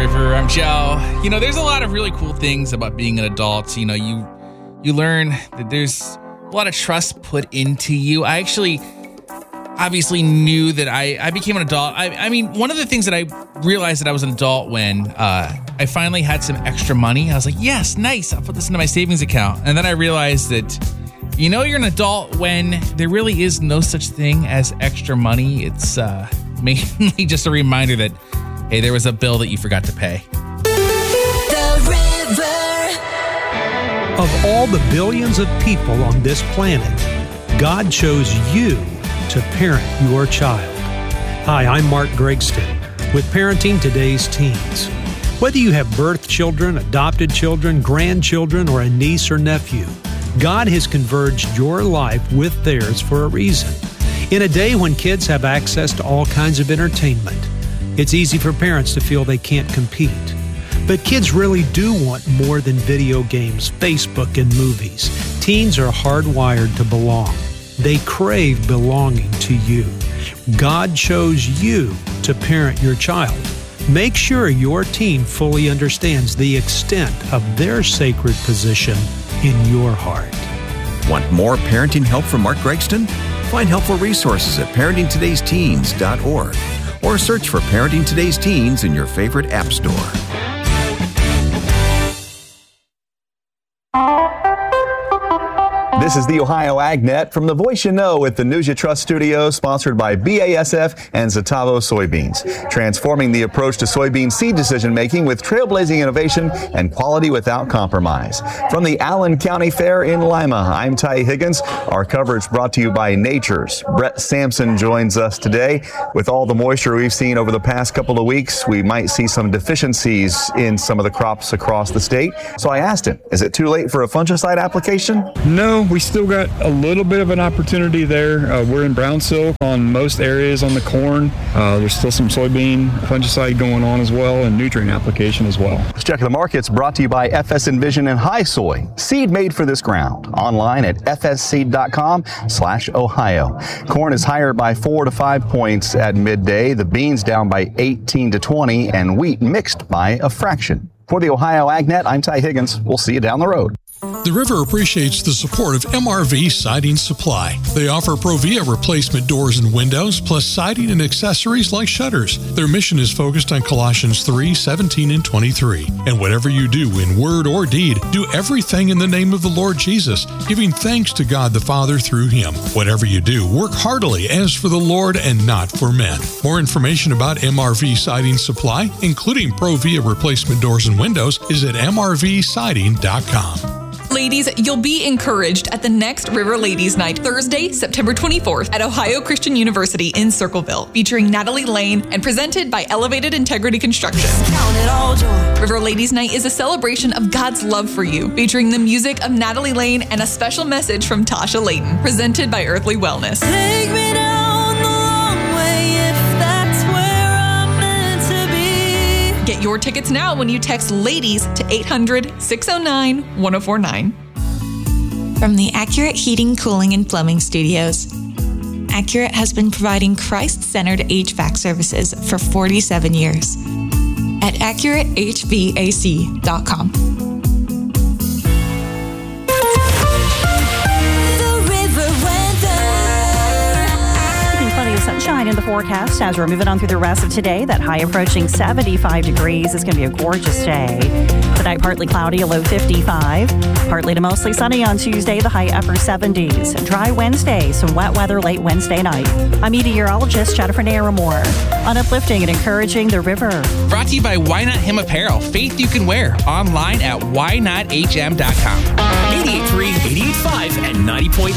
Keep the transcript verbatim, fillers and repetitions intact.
River. I'm Joe. You know, there's a lot of really cool things about being an adult. You know, you you learn that there's a lot of trust put into you. I actually obviously knew that I, I became an adult. I, I mean, one of the things that I realized that I was an adult when uh, I finally had some extra money. I was like, yes, nice. I'll put this into my savings account. And then I realized that, you know, you're an adult when there really is no such thing as extra money. It's uh, mainly just a reminder that, hey, there was a bill that you forgot to pay. The River. Of all the billions of people on this planet, God chose you to parent your child. Hi, I'm Mark Gregston with Parenting Today's Teens. Whether you have birth children, adopted children, grandchildren, or a niece or nephew, God has converged your life with theirs for a reason. In a day when kids have access to all kinds of entertainment, it's easy for parents to feel they can't compete. But kids really do want more than video games, Facebook, and movies. Teens are hardwired to belong. They crave belonging to you. God chose you to parent your child. Make sure your teen fully understands the extent of their sacred position in your heart. Want more parenting help from Mark Gregston? Find helpful resources at parenting todays teens dot org or search for Parenting Today's Teens in your favorite app store. This is the Ohio AgNet from the Voice You Know with the News You Trust studio, sponsored by B A S F and Zetavo Soybeans. Transforming the approach to soybean seed decision-making with trailblazing innovation and quality without compromise. From the Allen County Fair in Lima, I'm Ty Higgins. Our coverage brought to you by Nature's. Brett Sampson joins us today. With all the moisture we've seen over the past couple of weeks, we might see some deficiencies in some of the crops across the state. So I asked him, is it too late for a fungicide application? No, we still got a little bit of an opportunity there. Uh, we're in brown silk on most areas on the corn. Uh, there's still some soybean fungicide going on as well, and nutrient application as well. Let's check the markets, brought to you by F S Envision and High Soy. Seed made for this ground. Online at f s seed dot com slash Ohio. Corn is higher by four to five points at midday. The beans down by eighteen to twenty, and wheat mixed by a fraction. For the Ohio AgNet, I'm Ty Higgins. We'll see you down the road. The River appreciates the support of M R V Siding Supply. They offer Provia replacement doors and windows, plus siding and accessories like shutters. Their mission is focused on Colossians three, seventeen, and twenty-three. And whatever you do in word or deed, do everything in the name of the Lord Jesus, giving thanks to God the Father through Him. Whatever you do, work heartily as for the Lord and not for men. More information about M R V Siding Supply, including Provia replacement doors and windows, is at m r v siding dot com. Ladies, you'll be encouraged at the next River Ladies Night, Thursday, September twenty-fourth at Ohio Christian University in Circleville, featuring Natalie Lane and presented by Elevated Integrity Construction. Count it all joy. River Ladies Night is a celebration of God's love for you, featuring the music of Natalie Lane and a special message from Tasha Layton, presented by Earthly Wellness. Take me down the long way if that's where I'm meant to be. Get your tickets now when you text LADIES to eight hundred, six oh nine, one oh four nine. From the Accurate Heating, Cooling, and Plumbing Studios. Accurate has been providing Christ-centered H V A C services for forty-seven years. At accurate h v a c dot com. Sunshine in the forecast as we're moving on through the rest of today. That high approaching seventy-five degrees is going to be a gorgeous day. Tonight, partly cloudy, a low fifty-five. Partly to mostly sunny on Tuesday, the high upper seventies. Dry Wednesday, some wet weather late Wednesday night. I'm meteorologist Jennifer Naramore on uplifting and encouraging the river. Brought to you by Why Not Him Apparel. Faith you can wear. Online at why not h m dot com. eighty-eight point three, eighty-eight point five, and ninety point